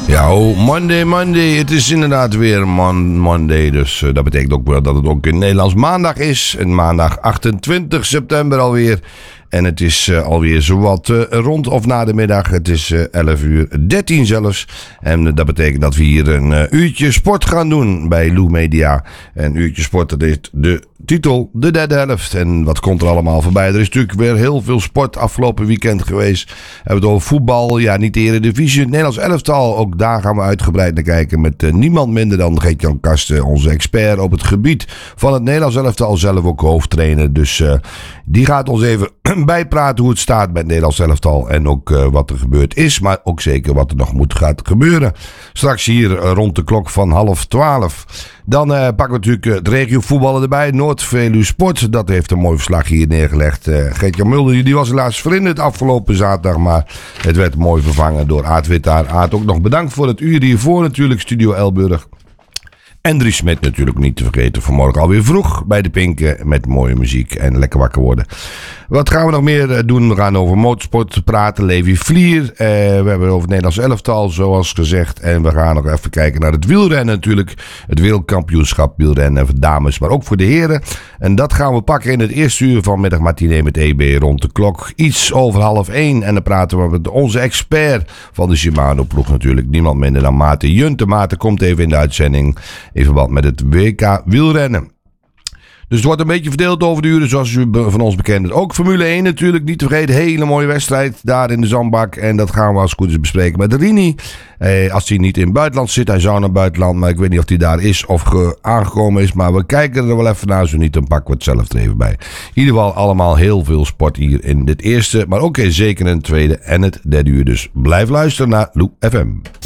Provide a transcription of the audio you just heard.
Ja, Monday. Het is inderdaad weer Monday. Dus dat betekent ook wel dat het ook in Nederlands maandag is. En maandag 28 september alweer. En het is alweer zowat rond of na de middag. Het is 11:13 zelfs. En dat betekent dat we hier een uurtje sport gaan doen bij Lou Media. En uurtje sport, dat is de titel, de derde helft. En wat komt er allemaal voorbij? Er is natuurlijk weer heel veel sport afgelopen weekend geweest. We hebben het over voetbal, ja, niet de Eredivisie, het Nederlands elftal. Ook daar gaan we uitgebreid naar kijken met niemand minder dan Geert-Jan Kasten, onze expert op het gebied van het Nederlands elftal. Zelf ook hoofdtrainer. Dus die gaat ons even bijpraten hoe het staat bij het Nederlands elftal. En ook wat er gebeurd is, maar ook zeker wat er nog gaat gebeuren. Straks hier rond de klok van 11:30. Dan pakken we natuurlijk het regiovoetballen erbij. Noord-Veluwe Sport, dat heeft een mooi verslag hier neergelegd. Geert-Jan Mulder, die was helaas verhinderd afgelopen zaterdag. Maar het werd mooi vervangen door Aad Wittaar. Aad, ook nog bedankt voor het uur hiervoor natuurlijk, Studio Elburg. En Dries Smit natuurlijk niet te vergeten. Vanmorgen alweer vroeg bij de Pinken met mooie muziek en lekker wakker worden. Wat gaan we nog meer doen? We gaan over motorsport praten. Levi Vlier. We hebben het over het Nederlands elftal zoals gezegd. En we gaan nog even kijken naar het wielrennen natuurlijk. Het wereldkampioenschap wielrennen voor dames, maar ook voor de heren. En dat gaan we pakken in het eerste uur van middagmatinee met EB rond de klok. Iets over 12:30. En dan praten we met onze expert van de Shimano ploeg natuurlijk. Niemand minder dan Maarten Junte. Maarten komt even in de uitzending in verband met het WK wielrennen. Dus het wordt een beetje verdeeld over de uren, zoals u van ons bekend is. Ook Formule 1 natuurlijk, niet te vergeten. Hele mooie wedstrijd daar in de zandbak. En dat gaan we als het goed is bespreken met Rini. Als hij niet in het buitenland zit, hij zou naar het buitenland. Maar ik weet niet of hij daar is of aangekomen is. Maar we kijken er wel even naar. Zo niet, dan pakken we het zelf er even bij. In ieder geval allemaal heel veel sport hier in dit eerste. Maar ook zeker in het tweede en het derde uur. Dus blijf luisteren naar Lou FM.